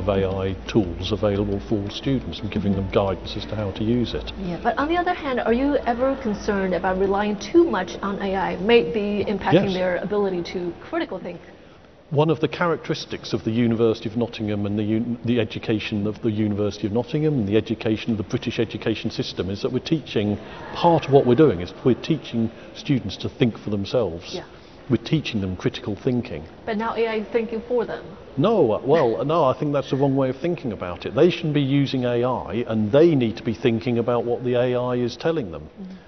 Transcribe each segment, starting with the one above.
of AI tools available for students and giving them guidance as to how to use it. Yeah, but on the other hand, are you ever concerned about relying too much on AI may be impacting their ability to critical think? One of the characteristics of the University of Nottingham and the education of the University of Nottingham and the education of the British education system is that we're teaching, part of what we're doing is we're teaching students to think for themselves. Yeah. We're teaching them critical thinking. But now AI is thinking for them. No, no, I think that's the wrong way of thinking about it. They shouldn't be using AI and they need to be thinking about what the AI is telling them.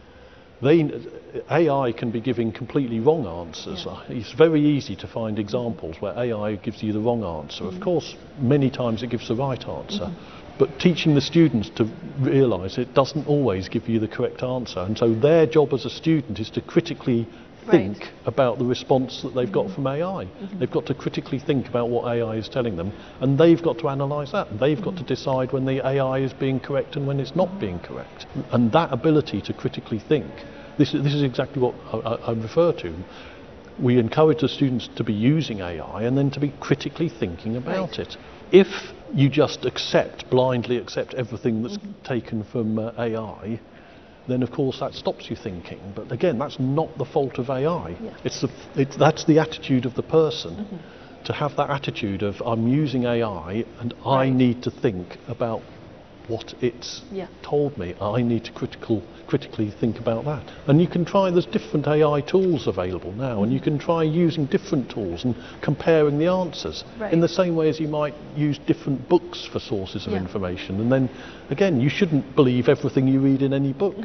AI can be giving completely wrong answers. Yeah. It's very easy to find examples where AI gives you the wrong answer. Of course, many times it gives the right answer. But teaching the students to realise it doesn't always give you the correct answer. And so their job as a student is to critically think about the response that they've got from AI. They've got to critically think about what AI is telling them, and they've got to analyse that. And they've got to decide when the AI is being correct and when it's not being correct. And that ability to critically think, this is exactly what I refer to. We encourage the students to be using AI and then to be critically thinking about it. If you just blindly accept everything that's taken from AI, then of course that stops you thinking. But again, that's not the fault of AI. Yeah. That's the attitude of the person, to have that attitude of I'm using AI and I need to think about what it's told me. I need to critically think about that. And you can try, there's different AI tools available now, and you can try using different tools and comparing the answers in the same way as you might use different books for sources of information. And then again, you shouldn't believe everything you read in any book.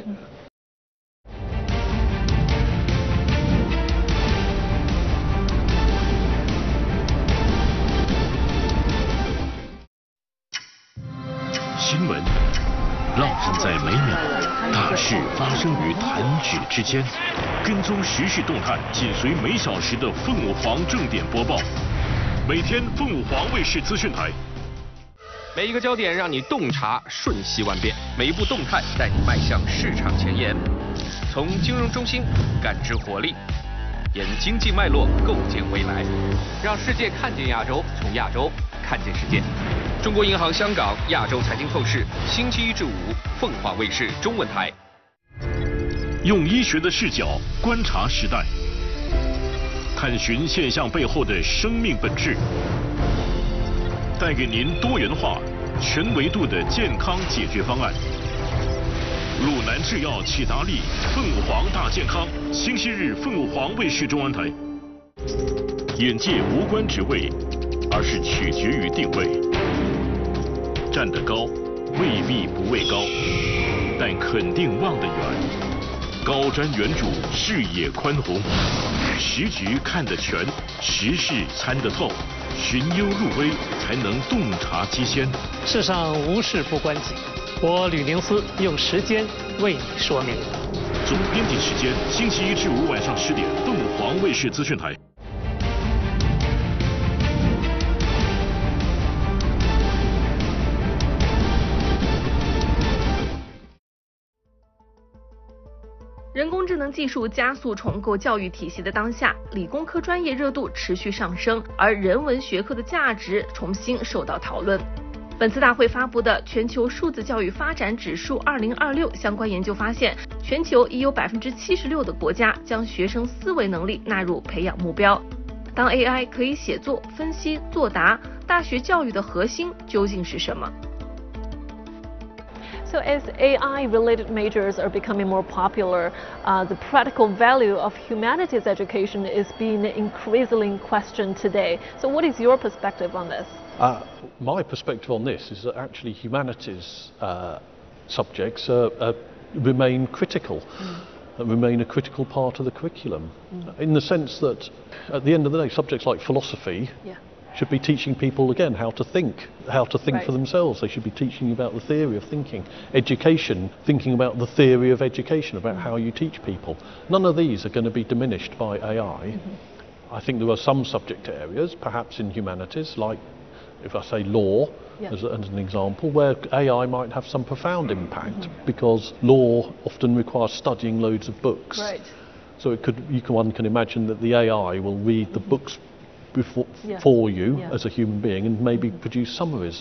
新闻烙印在每秒，大事发生于弹指之间。跟踪时事动态，紧随每小时的凤凰正点播报。每天凤凰卫视资讯台。 每一个焦点让你洞察瞬息万变，每一步动态带你迈向市场前沿。从金融中心感知活力，沿经济脉络构建未来，让世界看见亚洲，从亚洲看见世界。中国银行香港亚洲财经透视，星期一至五，凤凰卫视中文台。 用医学的视角观察时代，探寻现象背后的生命本质，带给您多元化、全维度的健康解决方案。鲁南制药启达利凤凰大健康，星期日凤凰卫视中文台。眼界无关职位，而是取决于定位。站得高，未必不畏高，但肯定望得远。高瞻远瞩，视野宽宏，时局看得全，时事参得透，寻幽入微，才能洞察机先。 世上无事不关己，我吕宁思用时间为你说明。 总编辑时间：星期一至五晚上10点，凤凰卫视资讯台。 人工智能技术加速重构教育体系的当下，理工科专业热度持续上升，而人文学科的价值重新受到讨论。本次大会发布的《全球数字教育发展指数2026》相关研究发现，全球已有76%的国家将学生思维能力纳入培养目标。当 AI 可以写作、分析、作答，大学教育的核心究竟是什么？ So as AI-related majors are becoming more popular, the practical value of humanities education is being increasingly questioned today. So what is your perspective on this? My perspective on this is that actually humanities subjects remain critical, remain a critical part of the curriculum, in the sense that at the end of the day, subjects like philosophy should be teaching people again how to think for themselves. They should be teaching about the theory of thinking. Education, thinking about the theory of education, about how you teach people. None of these are going to be diminished by AI. I think there are some subject areas, perhaps in humanities, like if I say law as an example, where AI might have some profound impact because law often requires studying loads of books. So one can imagine that the AI will read the books for you as a human being and maybe produce summaries